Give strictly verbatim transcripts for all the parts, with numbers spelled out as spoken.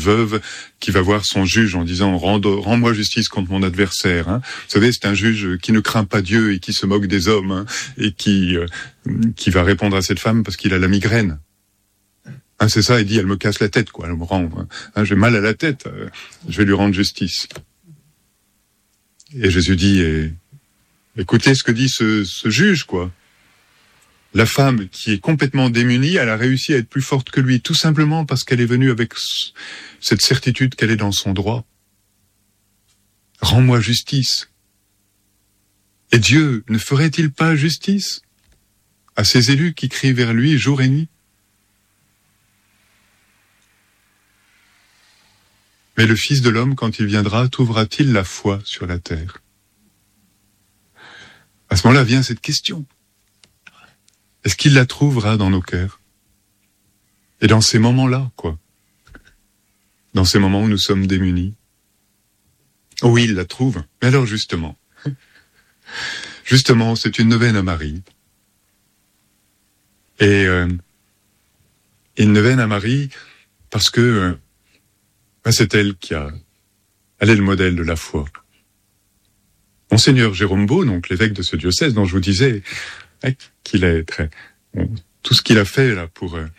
veuve qui va voir son juge en disant « Rends-moi justice contre mon adversaire hein. ». Vous savez, c'est un juge qui ne craint pas Dieu et qui se moque des hommes hein, et qui, euh, qui va répondre à cette femme parce qu'il a la migraine. Hein, c'est ça, il dit « Elle me casse la tête, quoi. Elle me rend, hein, j'ai mal à la tête, euh, je vais lui rendre justice ». Et Jésus dit eh, « Écoutez ce que dit ce, ce juge, quoi. » La femme qui est complètement démunie, elle a réussi à être plus forte que lui, tout simplement parce qu'elle est venue avec cette certitude qu'elle est dans son droit. Rends-moi justice. Et Dieu ne ferait-il pas justice à ses élus qui crient vers lui jour et nuit? Mais le Fils de l'homme, quand il viendra, trouvera-t-il la foi sur la terre? À ce moment-là vient cette question. Est-ce qu'il la trouvera dans nos cœurs? Et dans ces moments-là, quoi. Dans ces moments où nous sommes démunis. Oui, il la trouve. Mais alors, justement. Justement, c'est une neuvaine à Marie. Et euh, une neuvaine à Marie parce que euh, ben c'est elle qui a... Elle est le modèle de la foi. Monseigneur Jérôme Beau, donc l'évêque de ce diocèse dont je vous disais... qu'il est très bon, tout ce qu'il a fait là pour euh,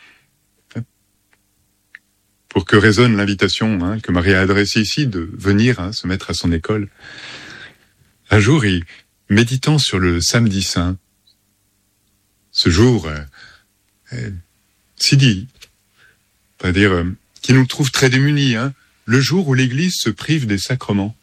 pour que résonne l'invitation hein, que Marie a adressée ici de venir hein, se mettre à son école. Un jour, il méditant sur le samedi saint, ce jour euh, euh, s'il dit, c'est-à-dire euh, qui nous trouve très démunis, hein, le jour où l'Église se prive des sacrements.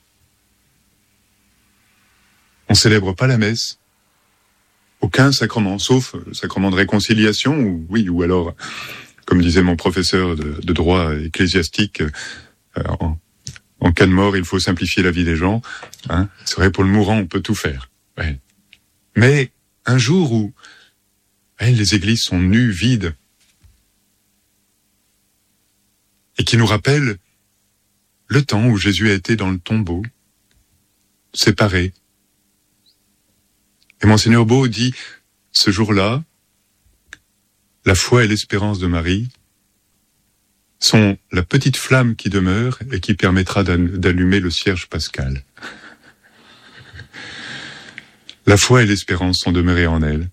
On célèbre pas la messe. Aucun sacrement, sauf le sacrement de réconciliation, ou oui, ou alors, comme disait mon professeur de, de droit ecclésiastique, euh, en, en cas de mort, il faut simplifier la vie des gens. Hein. C'est vrai, pour le mourant, on peut tout faire. Ouais. Mais un jour où ouais, les églises sont nues, vides, et qui nous rappelle le temps où Jésus a été dans le tombeau, séparé. Et Monseigneur Beau dit, ce jour-là, la foi et l'espérance de Marie sont la petite flamme qui demeure et qui permettra d'allumer le cierge pascal. La foi et l'espérance sont demeurées en elle.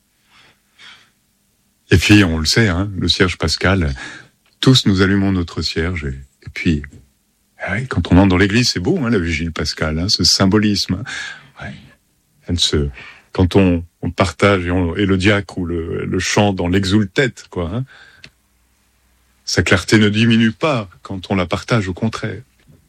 Et puis, on le sait, hein, le cierge pascal, tous nous allumons notre cierge. Et, et puis, ouais, quand on entre dans l'église, c'est beau, hein, la vigile pascale, hein, ce symbolisme. Ouais, elle se... Quand on, on partage et, on, et le diacre ou le, le chant dans l'exultet, quoi, hein, sa clarté ne diminue pas quand on la partage, au contraire.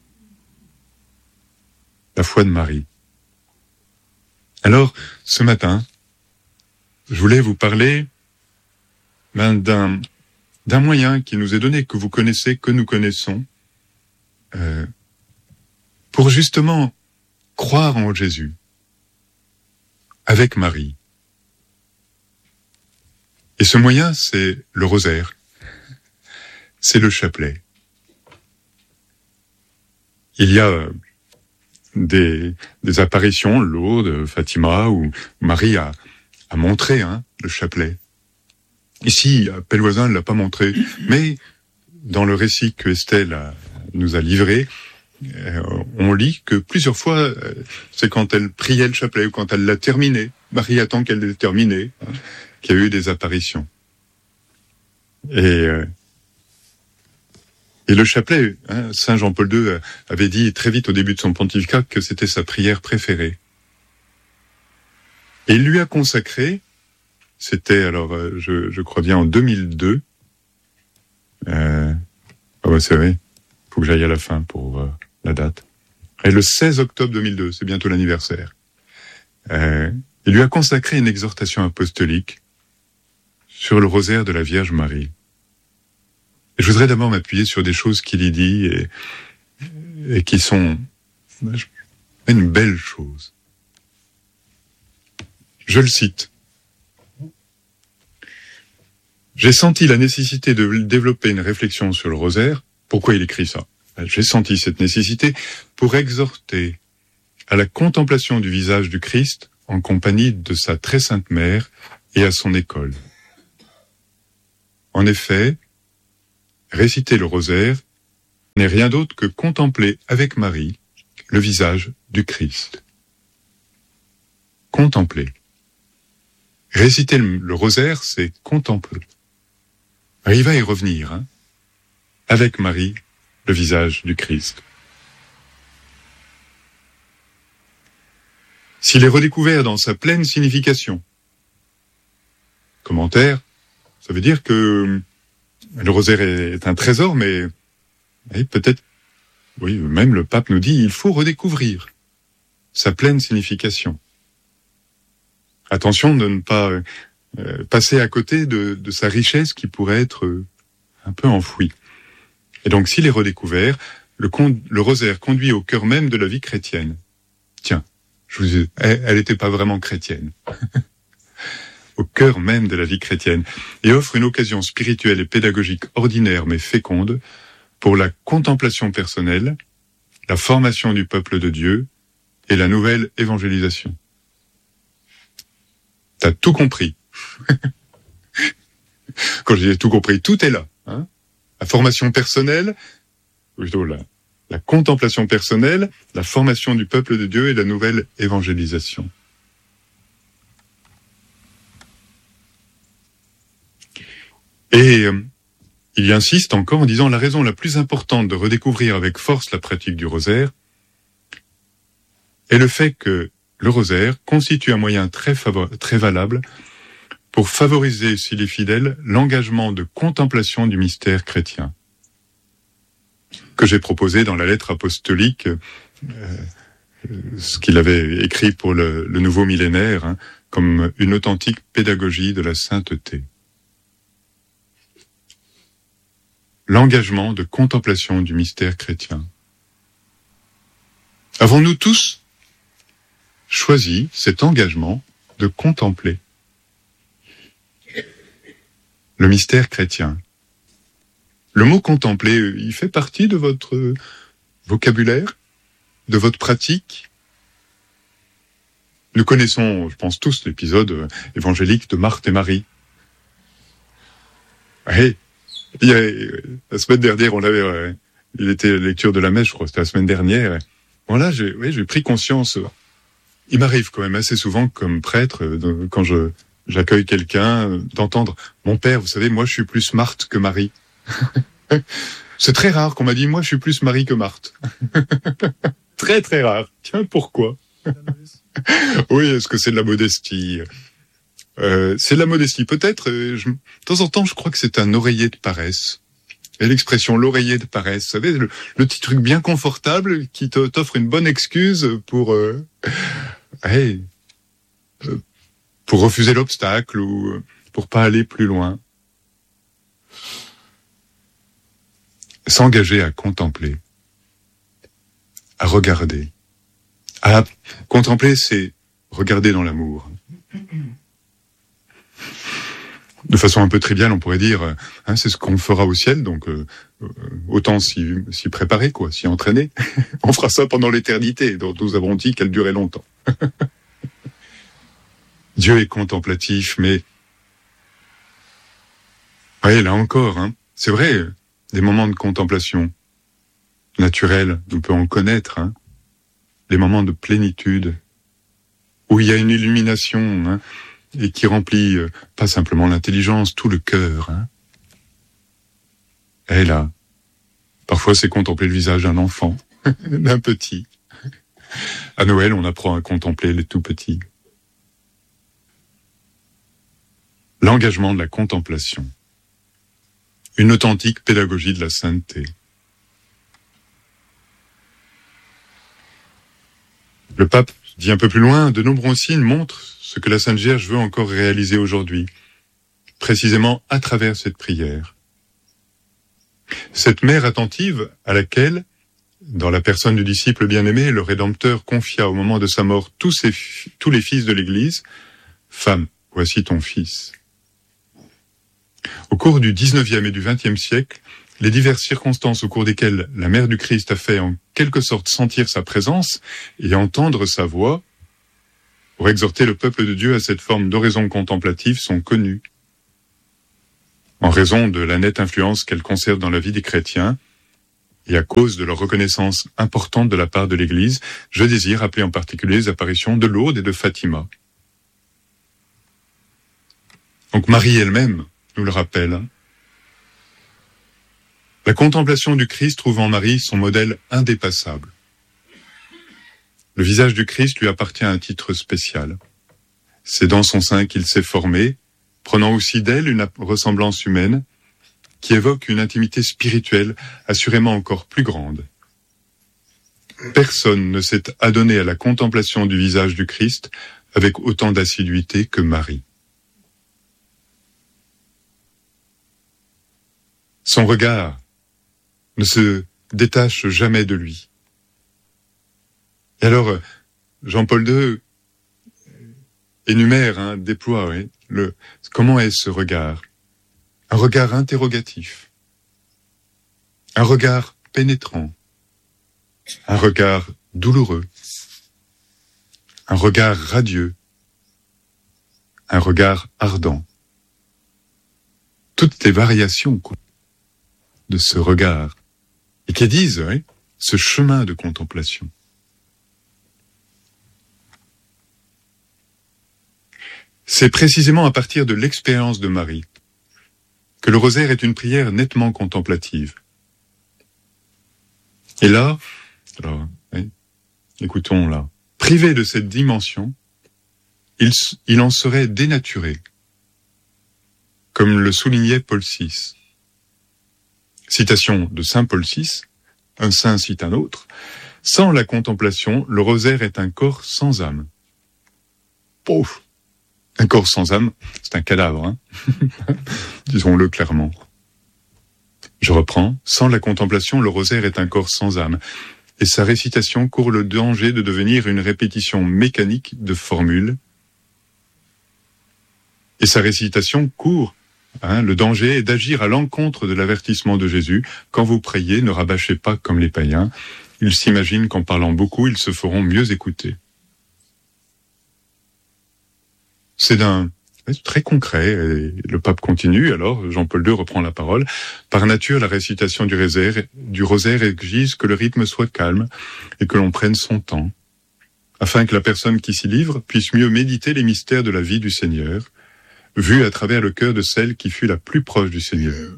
La foi de Marie. Alors, ce matin, je voulais vous parler ben, d'un, d'un moyen qui nous est donné, que vous connaissez, que nous connaissons, euh, pour justement croire en Jésus. Avec Marie. Et ce moyen, c'est le rosaire. C'est le chapelet. Il y a des, des apparitions, Lourdes, Fatima, où Marie a, a montré hein, le chapelet. Ici, à Pellevoisin, elle ne l'a pas montré, mais dans le récit que Estelle a, nous a livré, Euh, on lit que plusieurs fois, euh, c'est quand elle priait le chapelet ou quand elle l'a terminé, Marie attend qu'elle l'ait terminé, hein, qu'il y a eu des apparitions. Et, euh, et le chapelet, hein, Saint Jean-Paul deux avait dit très vite au début de son pontificat que c'était sa prière préférée. Et il lui a consacré, c'était alors, euh, je, je crois bien en deux mille deux, euh, oh bah c'est vrai, faut que j'aille à la fin pour euh, la date. Et le seize octobre deux mille deux, c'est bientôt l'anniversaire. Euh, il lui a consacré une exhortation apostolique sur le rosaire de la Vierge Marie. Et je voudrais d'abord m'appuyer sur des choses qu'il y dit et, et qui sont une belle chose. Je le cite. J'ai senti la nécessité de développer une réflexion sur le rosaire. Pourquoi il écrit ça? J'ai senti cette nécessité pour exhorter à la contemplation du visage du Christ en compagnie de sa très sainte mère et à son école. En effet, réciter le rosaire n'est rien d'autre que contempler avec Marie le visage du Christ. Contempler. Réciter le, le rosaire, c'est contempler. Il va y revenir, hein, avec Marie, le visage du Christ. S'il est redécouvert dans sa pleine signification, commentaire, ça veut dire que le rosaire est un trésor, mais peut-être, oui, même le pape nous dit, il faut redécouvrir sa pleine signification. Attention de ne pas euh, passer à côté de, de sa richesse qui pourrait être euh, un peu enfouie. Et donc, s'il est redécouvert, le, con, le rosaire conduit au cœur même de la vie chrétienne. Tiens, je vous ai, elle n'était pas vraiment chrétienne. Au cœur même de la vie chrétienne. Et offre une occasion spirituelle et pédagogique ordinaire mais féconde pour la contemplation personnelle, la formation du peuple de Dieu et la nouvelle évangélisation. T'as tout compris. Quand je dis tout compris, tout est là. Hein, la formation personnelle, plutôt la, la contemplation personnelle, la formation du peuple de Dieu et la nouvelle évangélisation. Et euh, il y insiste encore en disant la raison la plus importante de redécouvrir avec force la pratique du rosaire est le fait que le rosaire constitue un moyen très, favor- très valable pour favoriser chez les fidèles l'engagement de contemplation du mystère chrétien que j'ai proposé dans la lettre apostolique, euh, ce qu'il avait écrit pour le, le nouveau millénaire, hein, comme une authentique pédagogie de la sainteté. L'engagement de contemplation du mystère chrétien. Avons-nous tous choisi cet engagement de contempler le mystère chrétien? Le mot contempler, il fait partie de votre vocabulaire, de votre pratique. Nous connaissons, je pense tous, l'épisode évangélique de Marthe et Marie. Hey, il y a, la semaine dernière, on avait, euh, il était la lecture de la messe, je crois, c'était la semaine dernière. Bon là, j'ai, oui, j'ai pris conscience. Il m'arrive quand même assez souvent, comme prêtre, de, quand je j'accueille quelqu'un, d'entendre « Mon père, vous savez, moi je suis plus Marthe que Marie. » C'est très rare qu'on m'a dit « Moi je suis plus Marie que Marthe. » Très très rare. Tiens, pourquoi? Oui, est-ce que c'est de la modestie? Euh, c'est de la modestie. Peut-être, euh, je, de temps en temps, je crois que c'est un oreiller de paresse. Et l'expression l'oreiller de paresse, vous savez, le, le petit truc bien confortable qui te, t'offre une bonne excuse pour, euh, hey, euh, pour refuser l'obstacle ou pour pas aller plus loin. S'engager à contempler, à regarder. À contempler, c'est regarder dans l'amour. De façon un peu triviale, on pourrait dire, hein, c'est ce qu'on fera au ciel, donc euh, autant s'y, s'y préparer, quoi, s'y entraîner. On fera ça pendant l'éternité, dont nous avons dit qu'elle durait longtemps. Dieu est contemplatif, mais ouais, là encore, hein, c'est vrai, des moments de contemplation naturelle, on peut en connaître, hein, les moments de plénitude, où il y a une illumination, hein, et qui remplit euh, pas simplement l'intelligence, tout le cœur. Hein. Et là, parfois c'est contempler le visage d'un enfant, d'un petit. À Noël, on apprend à contempler les tout petits. L'engagement de la contemplation. Une authentique pédagogie de la sainteté. Le pape dit un peu plus loin, de nombreux signes montrent ce que la Sainte Vierge veut encore réaliser aujourd'hui, précisément à travers cette prière. Cette mère attentive à laquelle, dans la personne du disciple bien-aimé, le Rédempteur confia au moment de sa mort tous, ses, tous les fils de l'Église, « Femme, voici ton fils ». Au cours du dix-neuvième et du vingtième siècle, les diverses circonstances au cours desquelles la mère du Christ a fait en quelque sorte sentir sa présence et entendre sa voix, pour exhorter le peuple de Dieu à cette forme d'oraison contemplative sont connues. En raison de la nette influence qu'elle conserve dans la vie des chrétiens, Et à cause de leur reconnaissance importante de la part de l'Église, je désire rappeler en particulier les apparitions de Lourdes et de Fatima. Donc Marie elle-même nous le rappelle. La contemplation du Christ trouve en Marie son modèle indépassable. Le visage du Christ lui appartient à un titre spécial. C'est dans son sein qu'il s'est formé, prenant aussi d'elle une ressemblance humaine qui évoque une intimité spirituelle assurément encore plus grande. Personne ne s'est adonné à la contemplation du visage du Christ avec autant d'assiduité que Marie. Son regard ne se détache jamais de lui. Et alors, Jean-Paul deux énumère, hein, déploie, oui, le, comment est ce regard? Un regard interrogatif, un regard pénétrant, un regard douloureux, un regard radieux, un regard ardent. Toutes les variations de ce regard, et qui disent, oui, ce chemin de contemplation. C'est précisément à partir de l'expérience de Marie que le rosaire est une prière nettement contemplative. Et là, alors, oui, écoutons là, privé de cette dimension, il, il en serait dénaturé, comme le soulignait Paul six. Citation de saint Paul six, un saint cite un autre, « Sans la contemplation, le rosaire est un corps sans âme. » Pouf! Un corps sans âme, c'est un cadavre, hein. Disons-le clairement. Je reprends, « Sans la contemplation, le rosaire est un corps sans âme. » Et sa récitation court le danger de devenir une répétition mécanique de formules. Et sa récitation court Hein, le danger est d'agir à l'encontre de l'avertissement de Jésus. Quand vous priez, ne rabâchez pas comme les païens. Ils s'imaginent qu'en parlant beaucoup, ils se feront mieux écouter. C'est d'un très concret. Et le pape continue, alors Jean-Paul deux reprend la parole. Par nature, la récitation du rosaire, du rosaire exige que le rythme soit calme et que l'on prenne son temps, afin que la personne qui s'y livre puisse mieux méditer les mystères de la vie du Seigneur, vue à travers le cœur de celle qui fut la plus proche du Seigneur.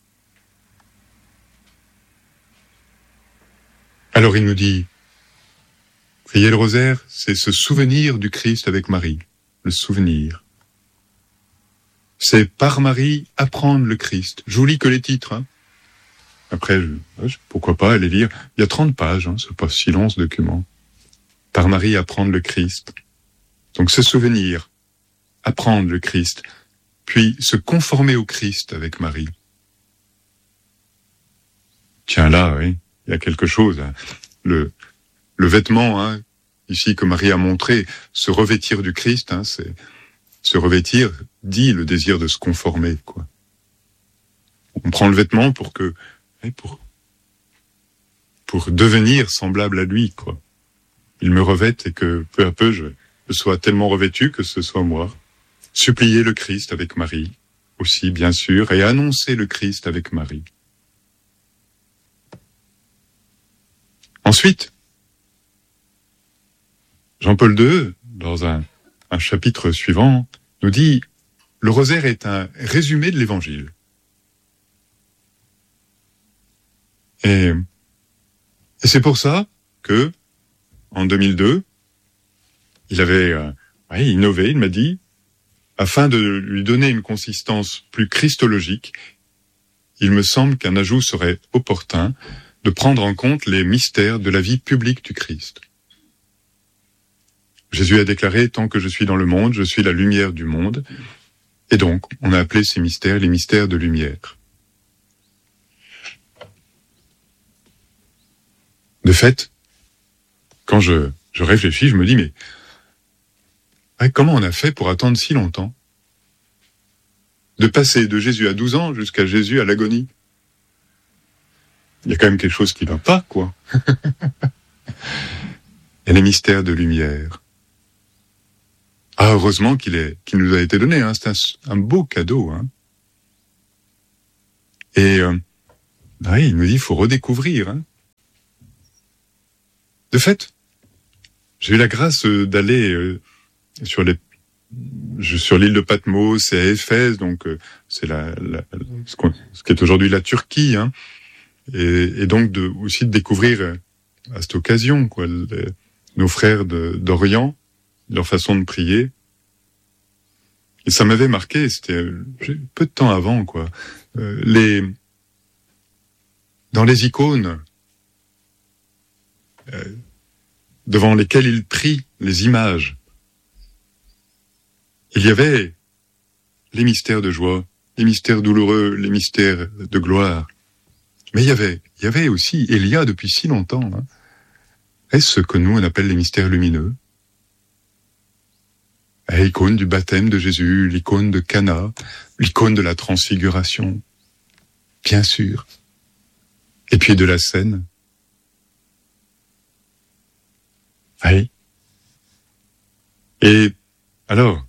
Alors il nous dit, prier le rosaire, c'est se souvenir du Christ avec Marie, le souvenir. C'est par Marie apprendre le Christ. Je vous lis que les titres. Hein. Après, je, pourquoi pas aller lire. Il y a trente pages, hein, c'est pas si long ce document. Par Marie apprendre le Christ. Donc se souvenir. Apprendre le Christ, puis se conformer au Christ avec Marie. Tiens là, oui, il y a quelque chose. Hein. Le, le vêtement, hein, ici que Marie a montré, se revêtir du Christ, hein, c'est se revêtir dit le désir de se conformer, quoi. On prend le vêtement pour que, pour, pour devenir semblable à lui, quoi. Il me revête et que peu à peu je, je sois tellement revêtu que ce soit moi. Supplier le Christ avec Marie, aussi bien sûr, et annoncer le Christ avec Marie. Ensuite, Jean-Paul deux, dans un, un chapitre suivant, nous dit « Le rosaire est un résumé de l'Évangile. » Et, et c'est pour ça que, en deux mille deux, il avait euh, ouais, innové, il m'a dit, afin de lui donner une consistance plus christologique, il me semble qu'un ajout serait opportun de prendre en compte les mystères de la vie publique du Christ. Jésus a déclaré « Tant que je suis dans le monde, je suis la lumière du monde ». Et donc, on a appelé ces mystères les mystères de lumière. De fait, quand je, je réfléchis, je me dis « Mais ouais, comment on a fait pour attendre si longtemps ? De passer de Jésus à douze ans jusqu'à Jésus à l'agonie. Il y a quand même quelque chose qui ne va pas, quoi. Et les mystères de lumière. Ah, heureusement qu'il est, qu'il nous a été donné, hein. C'est un, un beau cadeau, hein. Et, euh, Oui, il nous dit, il faut redécouvrir. Hein. De fait, j'ai eu la grâce d'aller euh, sur les, sur l'île de Patmos et à Éphèse, donc euh, c'est la, la, ce, ce qui est aujourd'hui la Turquie, hein, et, et donc de, aussi de découvrir euh, à cette occasion quoi, les, nos frères de, d'Orient, leur façon de prier. Et ça m'avait marqué, c'était euh, peu de temps avant, quoi. Euh, les dans les icônes euh, devant lesquelles ils prient, les images, il y avait les mystères de joie, les mystères douloureux, les mystères de gloire. Mais il y avait, il y avait aussi, et il y a depuis si longtemps, hein, est-ce ce que nous on appelle les mystères lumineux? L'icône du baptême de Jésus, l'icône de Cana, l'icône de la transfiguration, bien sûr. Et puis de la scène. Oui. Et alors,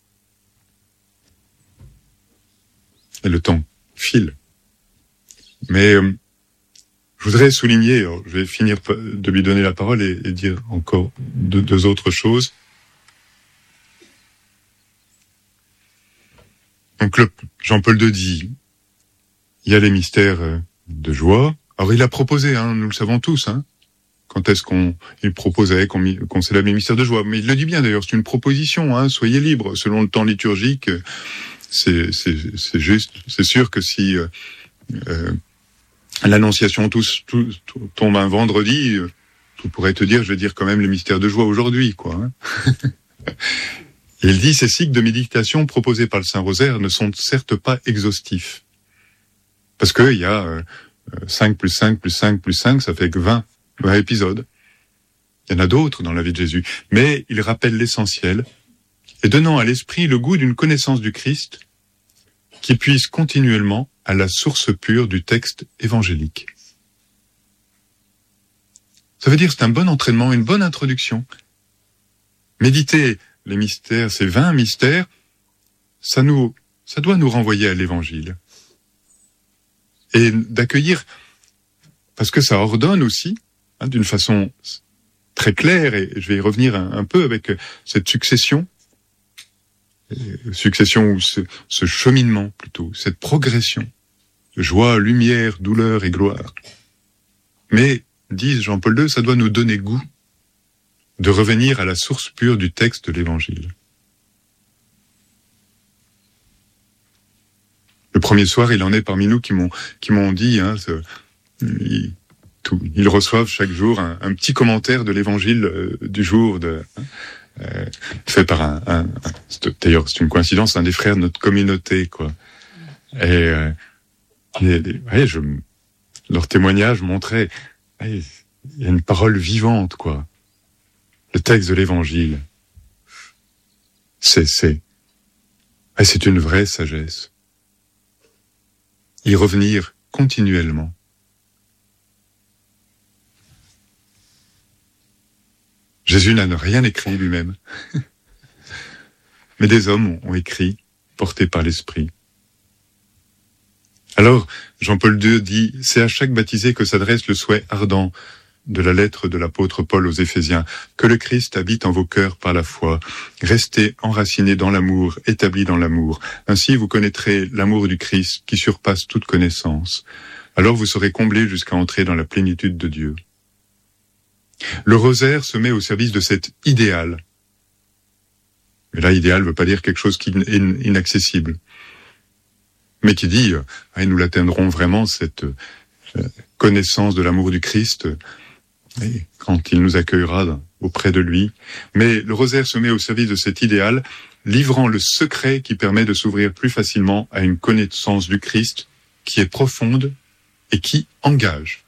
et le temps file. Mais euh, je voudrais souligner, alors, je vais finir de lui donner la parole et, et dire encore deux, deux autres choses. Donc le, Jean-Paul deux dit, il y a les mystères de joie. Alors il a proposé, hein, nous le savons tous, hein, quand est-ce qu'on il proposait qu'on, qu'on célèbre les mystères de joie. Mais il le dit bien d'ailleurs, c'est une proposition, hein, soyez libres. Selon le temps liturgique, c'est, c'est, c'est juste, c'est sûr que si euh, euh, l'Annonciation tout, tout, tout, tombe un vendredi, euh, tu pourrais te dire, je vais dire quand même les mystères de joie aujourd'hui, quoi. Hein. Et il dit, ces cycles de méditation proposés par le Saint-Rosaire ne sont certes pas exhaustifs. Parce qu'il y a euh, cinq plus cinq plus cinq plus cinq, ça fait que vingt, vingt épisodes. Il y en a d'autres dans la vie de Jésus. Mais il rappelle l'essentiel, et donnant à l'esprit le goût d'une connaissance du Christ qui puise continuellement à la source pure du texte évangélique. Ça veut dire que c'est un bon entraînement, une bonne introduction. Méditer les mystères, ces vingt mystères, ça nous, ça doit nous renvoyer à l'Évangile. Et d'accueillir, parce que ça ordonne aussi, hein, d'une façon très claire, et je vais y revenir un, un peu avec cette succession, succession ou ce, ce cheminement plutôt, cette progression, joie, lumière, douleur et gloire. Mais, dit Jean-Paul deux, ça doit nous donner goût de revenir à la source pure du texte de l'Évangile. Le premier soir, il en est parmi nous qui m'ont qui m'ont dit, hein, ce, ils, tout, ils reçoivent chaque jour un, un petit commentaire de l'Évangile euh, du jour, de, euh, fait par un, un, un c'est, d'ailleurs c'est une coïncidence, un des frères de notre communauté, quoi. Et, euh, et, et ouais, je, leur témoignage montrait, ouais, il y a une parole vivante, quoi. Le texte de l'Évangile, c'est, c'est, c'est une vraie sagesse. Y revenir continuellement. Jésus n'a rien écrit lui-même, mais des hommes ont écrit, portés par l'Esprit. Alors, Jean-Paul deux dit, c'est à chaque baptisé que s'adresse le souhait ardent de la lettre de l'apôtre Paul aux Éphésiens, que le Christ habite en vos cœurs par la foi. Restez enracinés dans l'amour, établis dans l'amour. Ainsi vous connaîtrez l'amour du Christ qui surpasse toute connaissance. Alors vous serez comblés jusqu'à entrer dans la plénitude de Dieu. Le rosaire se met au service de cet idéal. Mais là, idéal ne veut pas dire quelque chose qui est inaccessible, mais qui dit, ah, nous l'atteindrons vraiment, cette euh, connaissance de l'amour du Christ, et quand il nous accueillera auprès de lui. Mais le rosaire se met au service de cet idéal, livrant le secret qui permet de s'ouvrir plus facilement à une connaissance du Christ qui est profonde et qui engage.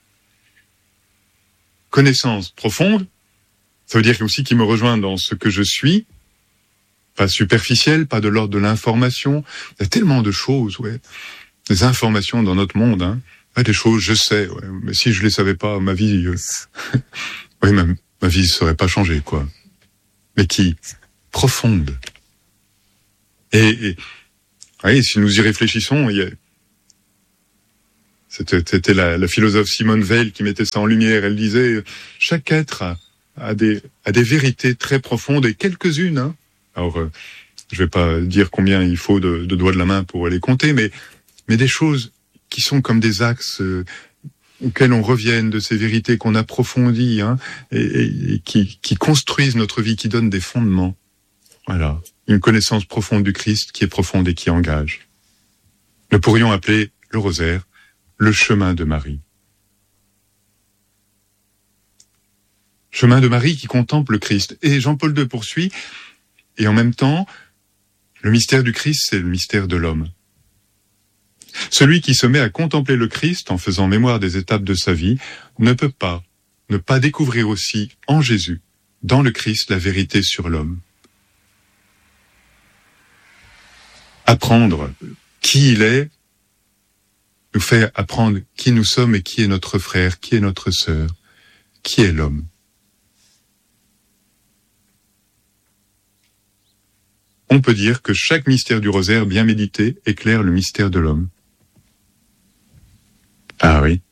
Connaissance profonde, ça veut dire aussi qu'il me rejoint dans ce que je suis, pas superficiel, pas de l'ordre de l'information. Il y a tellement de choses, ouais, des informations dans notre monde, hein. Ouais, des choses, je sais, ouais, mais si je les savais pas, ma vie, euh, oui, ma, ma vie serait pas changée, quoi. Mais qui profonde. Et, et oui, si nous y réfléchissons, il y a, C'était, c'était la, la philosophe Simone Weil qui mettait ça en lumière. Elle disait, chaque être a, a, des, a des vérités très profondes et quelques-unes. Hein. Alors, euh, je vais pas dire combien il faut de, de doigts de la main pour les compter, mais, mais des choses qui sont comme des axes euh, auxquels on revienne, de ces vérités qu'on approfondit, hein, et, et, et qui, qui construisent notre vie, qui donnent des fondements. Voilà, une connaissance profonde du Christ qui est profonde et qui engage. Nous pourrions appeler le rosaire le chemin de Marie. Chemin de Marie qui contemple le Christ. Et Jean-Paul deux poursuit, et en même temps, le mystère du Christ, c'est le mystère de l'homme. Celui qui se met à contempler le Christ en faisant mémoire des étapes de sa vie ne peut pas ne pas découvrir aussi en Jésus, dans le Christ, la vérité sur l'homme. Apprendre qui il est nous fait apprendre qui nous sommes et qui est notre frère, qui est notre sœur, qui est l'homme. On peut dire que chaque mystère du rosaire bien médité éclaire le mystère de l'homme. Ah oui.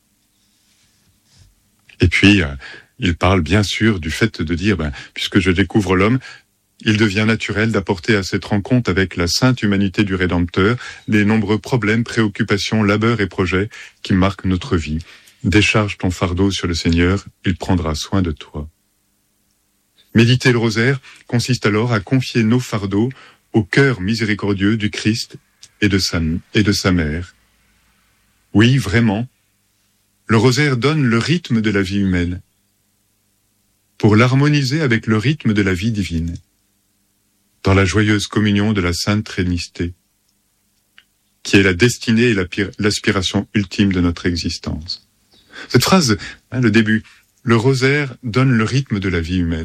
Et puis, euh, il parle bien sûr du fait de dire, ben, puisque je découvre l'homme, il devient naturel d'apporter à cette rencontre avec la sainte humanité du Rédempteur les nombreux problèmes, préoccupations, labeurs et projets qui marquent notre vie. Décharge ton fardeau sur le Seigneur, il prendra soin de toi. Méditer le rosaire consiste alors à confier nos fardeaux au cœur miséricordieux du Christ et de sa, et de sa mère. Oui, vraiment, le rosaire donne le rythme de la vie humaine pour l'harmoniser avec le rythme de la vie divine, dans la joyeuse communion de la Sainte Trinité, qui est la destinée et l'aspiration ultime de notre existence. Cette phrase, hein, le début, le rosaire donne le rythme de la vie humaine.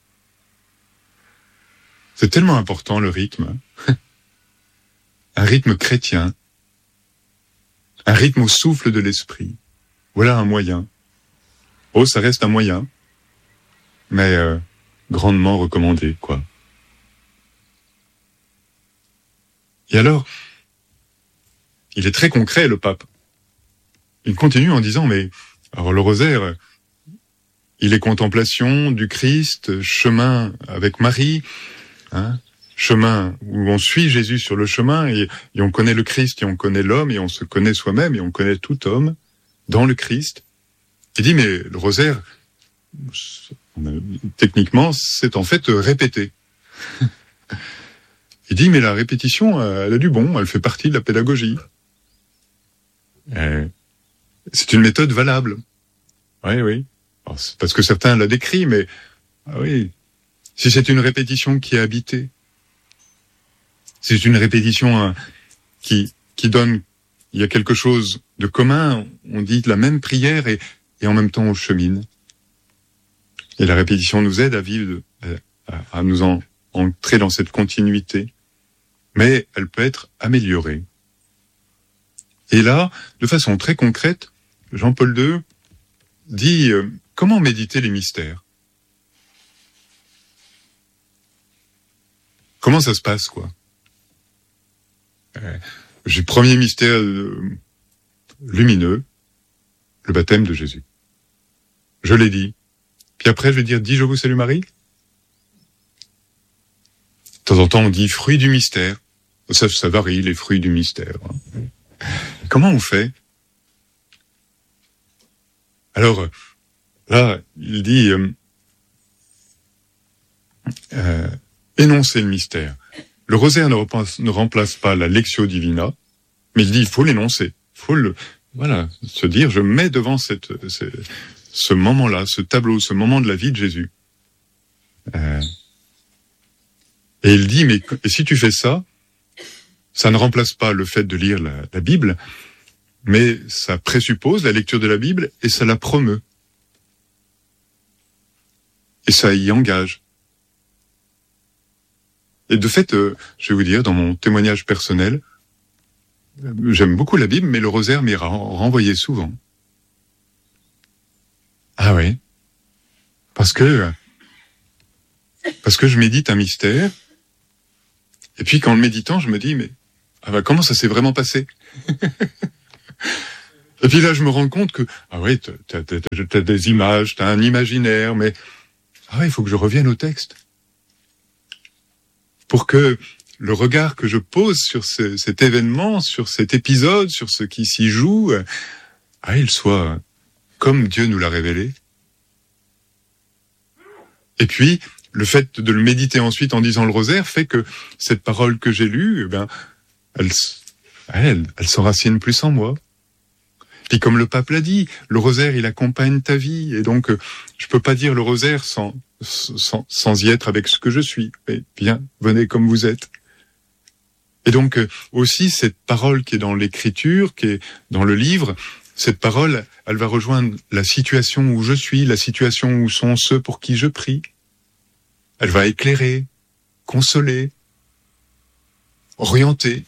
C'est tellement important, le rythme. Un rythme chrétien, un rythme au souffle de l'esprit. Voilà un moyen. Oh, ça reste un moyen, mais euh, grandement recommandé, quoi. Et alors, il est très concret, le pape. Il continue en disant, mais alors le rosaire, il est contemplation du Christ, chemin avec Marie, hein, chemin où on suit Jésus sur le chemin, et, et on connaît le Christ, et on connaît l'homme, et on se connaît soi-même, et on connaît tout homme dans le Christ. Il dit, mais le rosaire, techniquement, c'est en fait répéter. Il dit, mais la répétition, elle a du bon, elle fait partie de la pédagogie. Euh, c'est une méthode valable. Oui, oui. Alors, c'est parce que certains la décrivent, mais ah oui, si c'est une répétition qui est habitée, si c'est une répétition hein, qui qui donne, il y a quelque chose de commun, on dit la même prière et, et en même temps on chemine. Et la répétition nous aide à vivre, à, à nous en, entrer dans cette continuité. Mais elle peut être améliorée. Et là, de façon très concrète, Jean-Paul deux dit euh, comment méditer les mystères. Comment ça se passe, quoi euh, J'ai le premier mystère euh, lumineux, le baptême de Jésus. Je l'ai dit. Puis après, je vais dire, dis je vous salue Marie. De temps en temps, on dit fruit du mystère. Ça, ça varie, les fruits du mystère. Comment on fait? Alors, là, il dit euh, euh, énoncer le mystère. Le rosaire ne remplace, ne remplace pas la lectio divina, mais il dit il faut l'énoncer. Il faut le, voilà, se dire je mets devant cette, ce, ce moment-là, ce tableau, ce moment de la vie de Jésus. Euh, et il dit mais et si tu fais ça, ça ne remplace pas le fait de lire la, la Bible, mais ça présuppose la lecture de la Bible et ça la promeut. Et ça y engage. Et de fait, euh, je vais vous dire, dans mon témoignage personnel, euh, j'aime beaucoup la Bible, mais le rosaire m'y a renvoyé souvent. Ah oui. Parce que, parce que je médite un mystère, et puis qu'en le méditant, je me dis, mais ah bah, comment ça s'est vraiment passé? Et puis là, je me rends compte que, ah oui, t'as, t'as, t'as, t'as des images, t'as un imaginaire, mais, ah oui, il faut que je revienne au texte. Pour que le regard que je pose sur ce, cet événement, sur cet épisode, sur ce qui s'y joue, ah, il soit comme Dieu nous l'a révélé. Et puis, le fait de le méditer ensuite en disant le rosaire fait que cette parole que j'ai lue, eh ben, elle, elle, elle s'enracine plus en moi. Puis comme le pape l'a dit, le rosaire, il accompagne ta vie. Et donc, je peux pas dire le rosaire sans, sans, sans y être avec ce que je suis. Mais bien, venez comme vous êtes. Et donc, aussi, cette parole qui est dans l'écriture, qui est dans le livre, cette parole, elle va rejoindre la situation où je suis, la situation où sont ceux pour qui je prie. Elle va éclairer, consoler, orienter.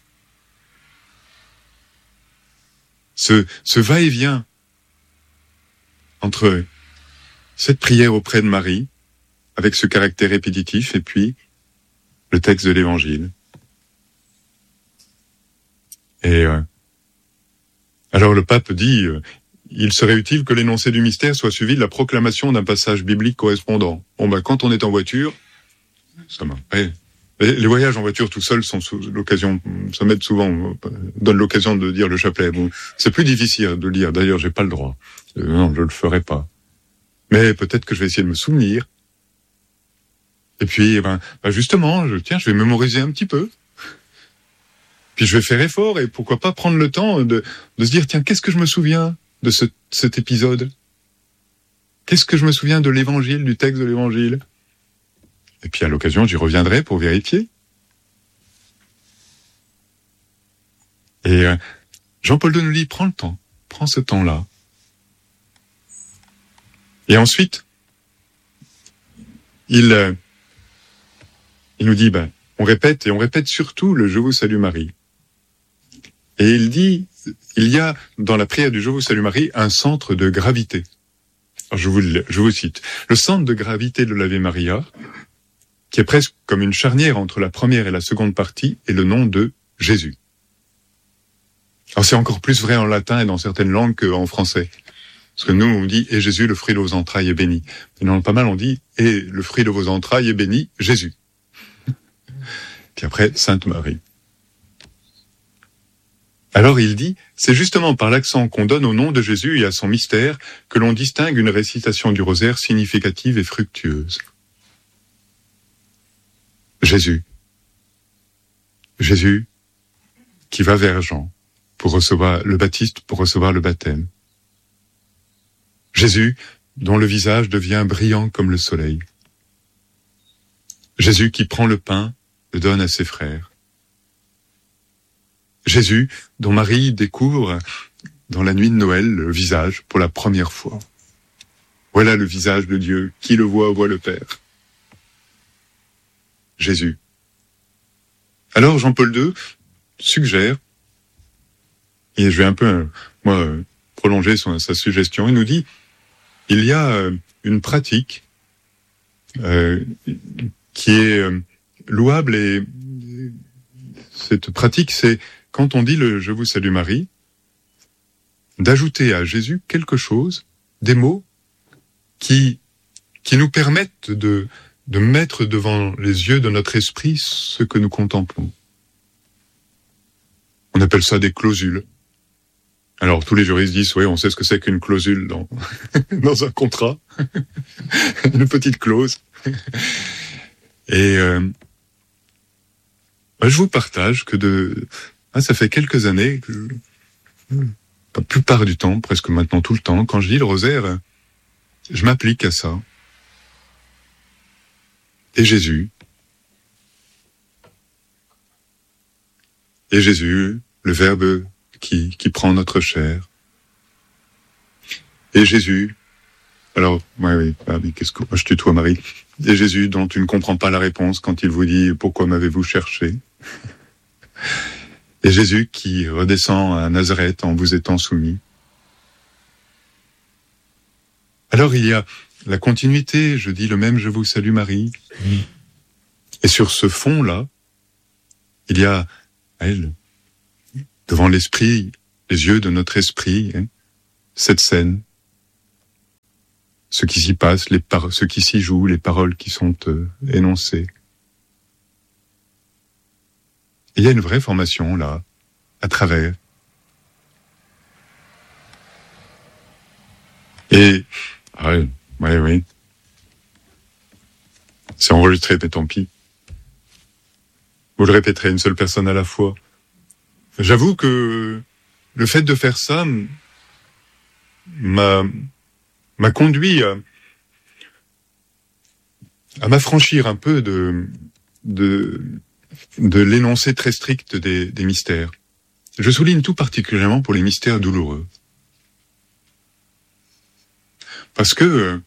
Ce, ce va-et-vient entre cette prière auprès de Marie, avec ce caractère répétitif, et puis le texte de l'Évangile. Et euh, alors le pape dit, euh, il serait utile que l'énoncé du mystère soit suivi de la proclamation d'un passage biblique correspondant. Bon ben quand on est en voiture, ça m'a... Ouais. Les voyages en voiture tout seul sont l'occasion, ça m'aide souvent, donne l'occasion de dire le chapelet. Bon, c'est plus difficile de lire. D'ailleurs, j'ai pas le droit. Euh, non, je le ferai pas. Mais peut-être que je vais essayer de me souvenir. Et puis, ben, ben justement, je, tiens, je vais mémoriser un petit peu. Puis je vais faire effort et pourquoi pas prendre le temps de, de se dire, tiens, qu'est-ce que je me souviens de ce, cet épisode? Qu'est-ce que je me souviens de l'Évangile, du texte de l'Évangile? Et puis à l'occasion, j'y reviendrai pour vérifier. Et euh, Jean-Paul II nous dit, prends le temps, prends ce temps-là. Et ensuite, il, euh, il nous dit, ben, on répète, et on répète surtout le « Je vous salue Marie ». Et il dit, il y a dans la prière du « Je vous salue Marie » un centre de gravité. Alors je vous, je vous cite. Le centre de gravité de l'Ave Maria, qui est presque comme une charnière entre la première et la seconde partie, est le nom de Jésus. Alors c'est encore plus vrai en latin et dans certaines langues qu'en français. Parce que nous, on dit « Et Jésus, le fruit de vos entrailles, est béni ». Mais dans pas mal, on dit « Et le fruit de vos entrailles est béni, Jésus ». Puis après, Sainte Marie. Alors il dit, c'est justement par l'accent qu'on donne au nom de Jésus et à son mystère que l'on distingue une récitation du rosaire significative et fructueuse. Jésus. Jésus qui va vers Jean pour recevoir le baptiste, pour recevoir le baptême. Jésus dont le visage devient brillant comme le soleil. Jésus qui prend le pain, le donne à ses frères. Jésus dont Marie découvre dans la nuit de Noël le visage pour la première fois. Voilà le visage de Dieu, qui le voit, voit le Père. Jésus. Alors Jean-Paul deux suggère, et je vais un peu, moi, prolonger son, sa suggestion, il nous dit, il y a une pratique euh, qui est euh, louable, et cette pratique, c'est, quand on dit le « Je vous salue Marie », d'ajouter à Jésus quelque chose, des mots, qui, qui nous permettent de... de mettre devant les yeux de notre esprit ce que nous contemplons. On appelle ça des clausules. Alors, tous les juristes disent, oui, on sait ce que c'est qu'une clausule dans, dans un contrat. Une petite clause. Et euh, je vous partage que de... Ah, ça fait quelques années, que, la plupart du temps, presque maintenant tout le temps, quand je lis le rosaire, je m'applique à ça. Et Jésus. Et Jésus, le Verbe qui, qui prend notre chair. Et Jésus, alors, ouais, oui, ah, oui, qu'est-ce que, moi je tutoie Marie. Et Jésus dont tu ne comprends pas la réponse quand il vous dit « Pourquoi m'avez-vous cherché ?» Et Jésus qui redescend à Nazareth en vous étant soumis. Alors il y a la continuité, je dis le même « Je vous salue Marie ». Et sur ce fond-là, il y a elle, devant l'esprit, les yeux de notre esprit, hein, cette scène, ce qui s'y passe, les par- ce qui s'y joue, les paroles qui sont euh, énoncées. Et il y a une vraie formation là, à travers. Et ah oui, oui, oui. C'est enregistré, mais tant pis. Vous le répéterez une seule personne à la fois. J'avoue que le fait de faire ça m'a m'a conduit à, à m'affranchir un peu de de de l'énoncé très strict des, des mystères. Je souligne tout particulièrement pour les mystères douloureux. Parce que euh,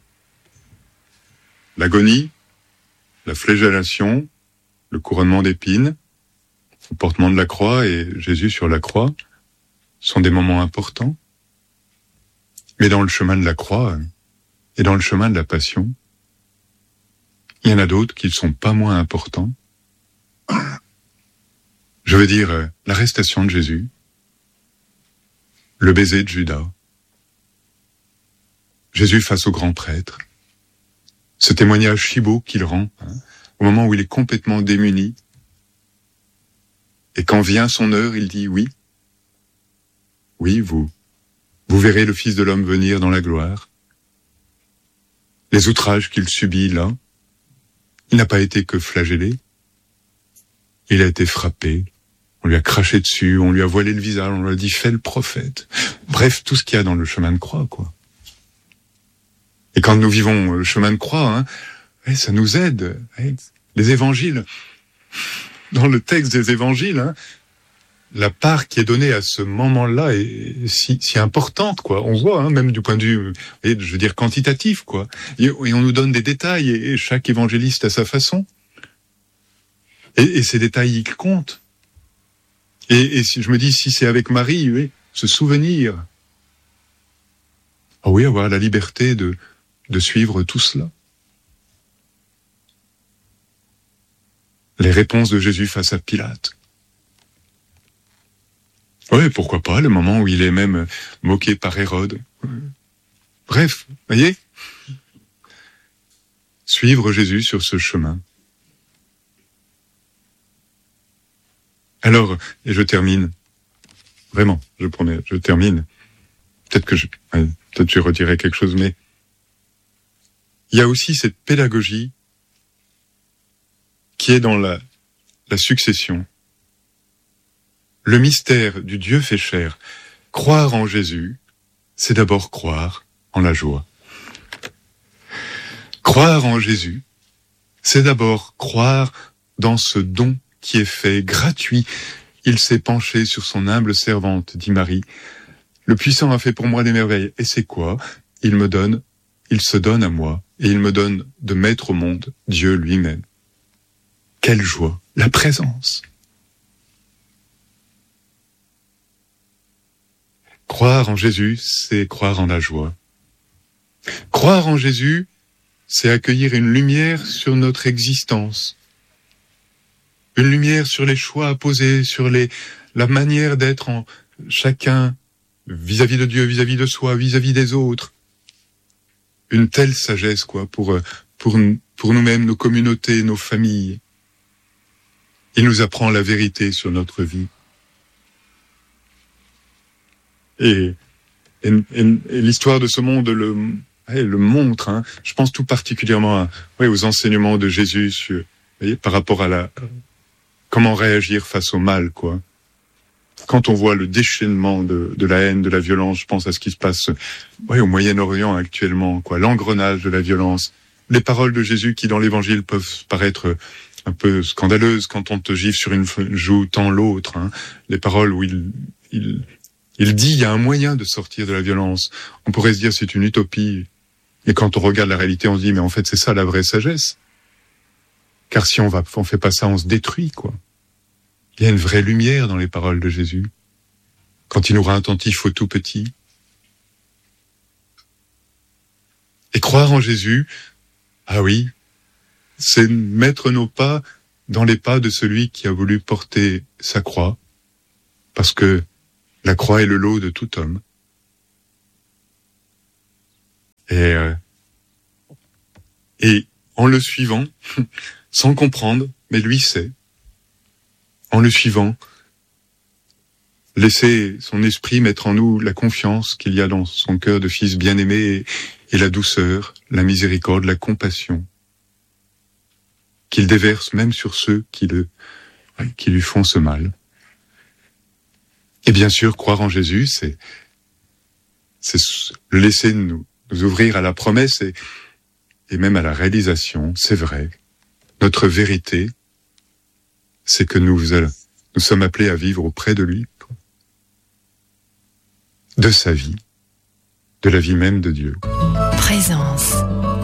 l'agonie, la flagellation, le couronnement d'épines, le portement de la croix et Jésus sur la croix sont des moments importants. Mais dans le chemin de la croix et dans le chemin de la passion, il y en a d'autres qui ne sont pas moins importants. Je veux dire, l'arrestation de Jésus, le baiser de Judas, Jésus face au grand prêtre, ce témoignage si beau qu'il rend, hein, au moment où il est complètement démuni, et quand vient son heure, il dit oui, oui, vous, vous verrez le Fils de l'homme venir dans la gloire. Les outrages qu'il subit là, il n'a pas été que flagellé, il a été frappé, on lui a craché dessus, on lui a voilé le visage, on lui a dit fais le prophète. Bref, tout ce qu'il y a dans le chemin de croix, quoi. Et quand nous vivons le chemin de croix, hein, ça nous aide. Les évangiles, dans le texte des évangiles, hein, la part qui est donnée à ce moment-là est si, si importante, quoi. On voit, hein, même du point de vue, je veux dire, quantitatif, quoi. Et, et on nous donne des détails, et, et chaque évangéliste à sa façon. Et, et ces détails, ils comptent. Et, et si je me dis, si c'est avec Marie, oui, ce souvenir. Ah oui, avoir la liberté de, de suivre tout cela. Les réponses de Jésus face à Pilate. Oui, pourquoi pas, le moment où il est même moqué par Hérode. Bref, voyez, suivre Jésus sur ce chemin. Alors, et je termine, vraiment, je promets, je termine. Peut-être que je, peut-être je redirai quelque chose, mais il y a aussi cette pédagogie qui est dans la, la succession. Le mystère du Dieu fait chair. Croire en Jésus, c'est d'abord croire en la joie. Croire en Jésus, c'est d'abord croire dans ce don qui est fait gratuit. Il s'est penché sur son humble servante, dit Marie. Le puissant a fait pour moi des merveilles. Et c'est quoi? Il me donne, il se donne à moi, et il me donne de mettre au monde Dieu lui-même. Quelle joie! La présence! Croire en Jésus, c'est croire en la joie. Croire en Jésus, c'est accueillir une lumière sur notre existence. Une lumière sur les choix à poser, sur les, la manière d'être en chacun vis-à-vis de Dieu, vis-à-vis de soi, vis-à-vis des autres. Une telle sagesse, quoi, pour, pour, pour nous-mêmes, nos communautés, nos familles. Il nous apprend la vérité sur notre vie. Et, et, et, et l'histoire de ce monde le, le montre. Hein. Je pense tout particulièrement à, ouais, aux enseignements de Jésus sur, vous voyez, par rapport à la comment réagir face au mal, quoi. Quand on voit le déchaînement de, de la haine, de la violence, je pense à ce qui se passe, ouais, au Moyen-Orient actuellement, quoi, l'engrenage de la violence, les paroles de Jésus qui dans l'Évangile peuvent paraître un peu scandaleuses quand on te gifle sur une joue tant l'autre. Hein. Les paroles où il, il Il dit, il y a un moyen de sortir de la violence. On pourrait se dire, c'est une utopie. Et quand on regarde la réalité, on se dit, mais en fait, c'est ça la vraie sagesse. Car si on va, on fait pas ça, on se détruit, quoi. Il y a une vraie lumière dans les paroles de Jésus. Quand il nous rend attentifs au tout petit. Et croire en Jésus, ah oui, c'est mettre nos pas dans les pas de celui qui a voulu porter sa croix. Parce que la croix est le lot de tout homme. Et, euh, et en le suivant, sans comprendre, mais lui sait, en le suivant, laisser son esprit mettre en nous la confiance qu'il y a dans son cœur de fils bien-aimé et, et la douceur, la miséricorde, la compassion, qu'il déverse même sur ceux qui, le, qui lui font ce mal. Et bien sûr, croire en Jésus, c'est, c'est le laisser nous, nous ouvrir à la promesse et, et même à la réalisation, c'est vrai. Notre vérité, c'est que nous, nous sommes appelés à vivre auprès de lui, de sa vie, de la vie même de Dieu. Présent.